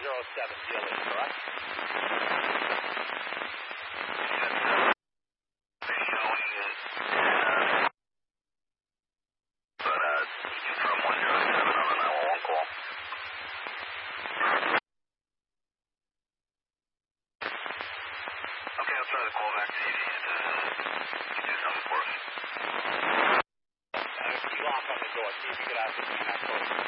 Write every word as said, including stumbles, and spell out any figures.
zero seven, Gilly, correct? Okay, I'll try to call back to you and uh, do something for us. Uh, you lock on the door. See if you can ask him to